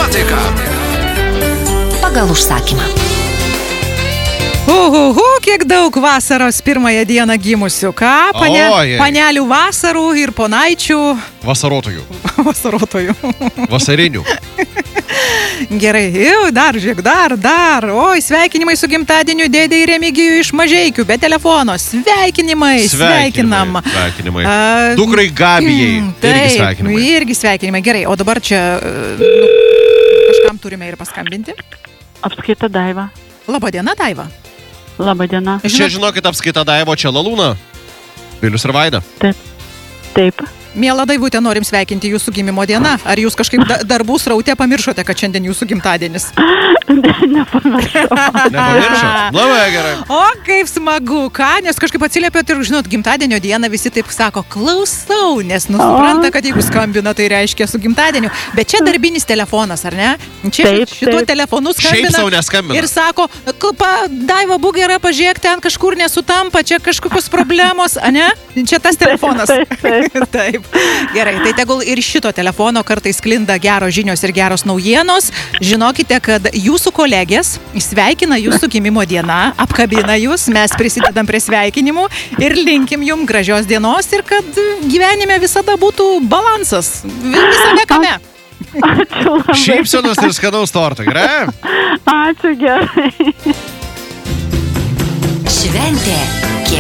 nuotaika. Pagal užsakymą. Kiek daug vasaros pirmąją dieną gimusių, ką? Panelių vasarų ir ponaičių. Vasarotojų. Vasarinių. Gerai, dar. Oi, sveikinimai su gimtadieniu dėdei Remigijui iš Mažeikių, be telefono. Sveikinam. Dukrai Gabijai. Irgi sveikinimai. Gerai, o dabar čia kažkam turime ir paskambinti. Apskaita Daiva. Labadiena, Daiva. Labadiena. Čia žinokit, apskaita Daivo, čia Lalūna. Vilius ir Vaida. Taip. Miela Daivutė, norim sveikinti jūsų gimimo dieną. Ar jūs kažkaip darbų sraute pamiršote, kad šiandien jūsų gimtadienis? Nepamiršau. Labai gerai. O, kaip smagu, ką? Nes kažkaip atsiliepėt ir, žinot, gimtadienio dieną visi taip sako, klausau, nes supranta, kad jeigu skambina, tai reiškia su gimtadieniu. Bet čia darbinis telefonas, ar ne? Čia šituo telefonu skambina. Šiaip sau neskambina. Ir sako, Daiva, būk gera, pažiūrėk, ten kažkur nesutampa, čia kažkokios problemos, ne? Čia tas telefonas. Taip. Gerai, tai tegul ir šito telefono kartais sklinda geros žinios ir geros naujienos. Žinokite, kad jūsų kolegės sveikina jūsų gimimo dieną, apkabina jūs, mes prisidedam prie sveikinimų ir linkim jum gražios dienos ir kad gyvenime visada būtų balansas. Visame kame. Ačiū labai. Šypsenos ir skanaus torto, gerai? Ačiū, gerai. Šventė